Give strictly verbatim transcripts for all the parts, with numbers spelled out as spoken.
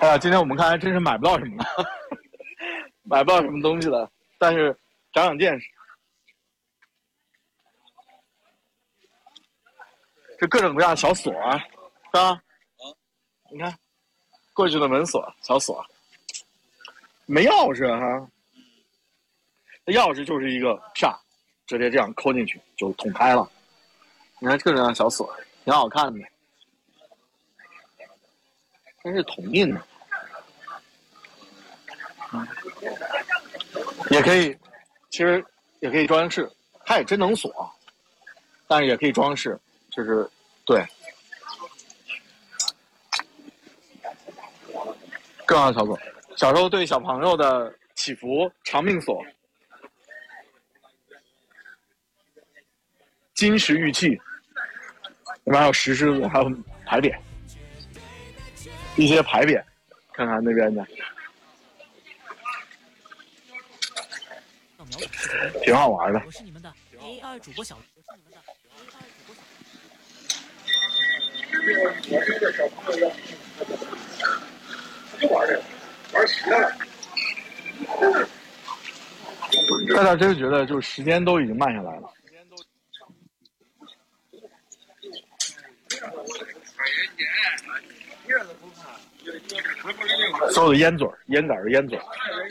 哎呀，今天我们看还真是买不到什么了，买不到什么东西了，但是长长见识。这各种各样的小锁啊，是吧？你看，过去的门锁、小锁，没钥匙哈。那钥匙就是一个啪，直接这样抠进去就捅开了。你看各种各样的小锁，挺好看的，真是铜印的。嗯，也可以，其实也可以装饰，它也真能锁，但是也可以装饰，就是对。各样的小锁，小时候对小朋友的祈福长命锁，金石玉器，里面还有石狮子，还有牌匾，一些牌匾，看看那边的，挺好玩的。我是你们的 A 二 主播小，我是你们的 A 二 主播小。玩的玩习了，大家真是觉得就是时间都已经慢下来了。所有的烟嘴、烟杆的烟嘴。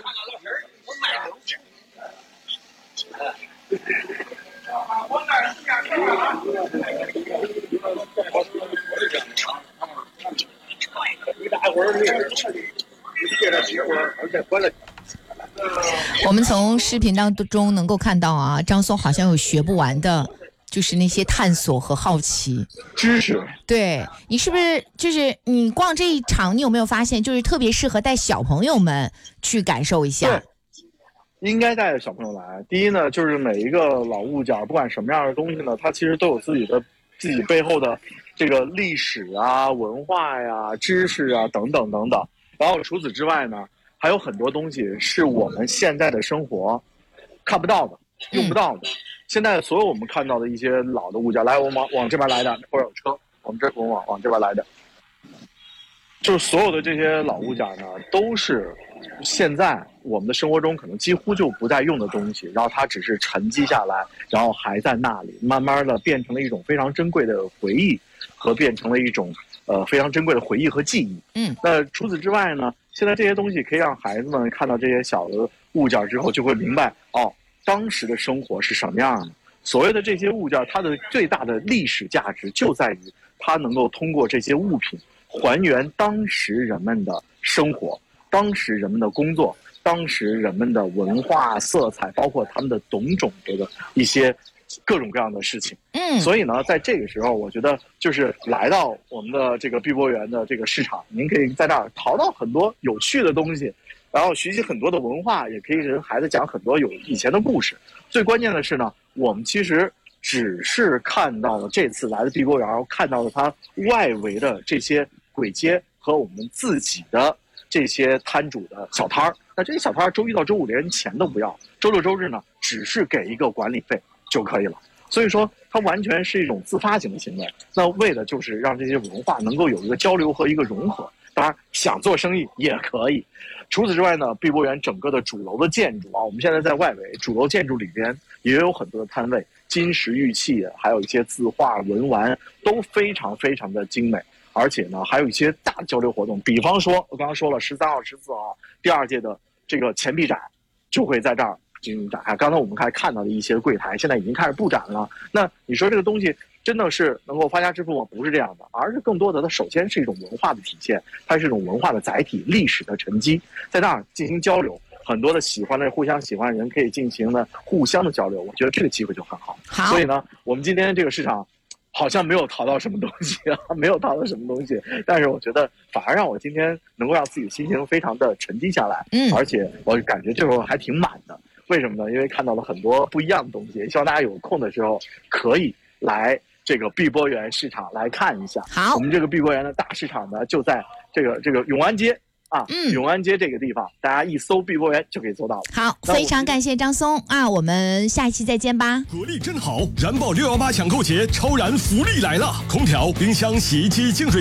我们从视频当中能够看到啊，张松好像有学不完的，就是那些探索和好奇知识。 对，你是不是就是你逛这一场，你有没有发现，就是特别适合带小朋友们去感受一下？ 对，应该带着小朋友来。第一呢，就是每一个老物件，不管什么样的东西呢，它其实都有自己的自己背后的这个历史啊、文化呀、知识啊等等等等。然后除此之外呢，还有很多东西是我们现在的生活看不到的、用不到的。嗯、现在所有我们看到的一些老的物件，来，我们往往这边来的，或者有车，我们这我们往往这边来的，就是所有的这些老物件呢，都是现在我们的生活中可能几乎就不再用的东西，然后它只是沉积下来，然后还在那里，慢慢的变成了一种非常珍贵的回忆，和变成了一种呃非常珍贵的回忆和记忆。 嗯， 那除此之外呢，现在这些东西可以让孩子们看到这些小的物件之后，就会明白哦，当时的生活是什么样的。所谓的这些物件，它的最大的历史价值就在于它能够通过这些物品还原当时人们的生活，当时人们的工作，当时人们的文化色彩，包括他们的种种这个一些各种各样的事情。 嗯， 所以呢，在这个时候，我觉得就是来到我们的这个碧波园的这个市场，您可以在那儿淘到很多有趣的东西，然后学习很多的文化，也可以跟孩子讲很多有以前的故事。最关键的是呢，我们其实只是看到了这次来的碧波园，看到了它外围的这些簋街和我们自己的这些摊主的小摊儿。那这些小摊儿周一到周五连钱都不要，周六周日呢只是给一个管理费就可以了。所以说它完全是一种自发型的行为，那为的就是让这些文化能够有一个交流和一个融合。当然想做生意也可以。除此之外呢，碧波园整个的主楼的建筑啊，我们现在在外围主楼建筑里边也有很多的摊位，金石玉器，还有一些字画文玩都非常非常的精美。而且呢，还有一些大的交流活动，比方说我刚刚说了，十三号、十四号第二届的这个钱币展就会在这儿进行展开。刚才我们还看到的一些柜台，现在已经开始布展了。那你说这个东西真的是能够发家致富吗？不是这样的，而是更多的它首先是一种文化的体现，它是一种文化的载体，历史的沉积，在那儿进行交流。很多的喜欢的互相喜欢的人可以进行的互相的交流，我觉得这个机会就很好。 好， 所以呢，我们今天这个市场好像没有淘到什么东西啊，没有淘到什么东西，但是我觉得反而让我今天能够让自己心情非常的沉积下来， 嗯， 而且我感觉这会儿还挺满的。为什么呢？因为看到了很多不一样的东西，希望大家有空的时候可以来这个碧波园市场来看一下。 好， 我们这个碧波园的大市场呢，就在这个这个永安街。啊， 嗯， 永安街这个地方，大家一搜碧波园就可以搜到了。 好，非常感谢张松啊，我们下一期再见吧。 格力真好，燃爆六一八抢购节超燃福利来了！空调、冰箱、洗衣机、净水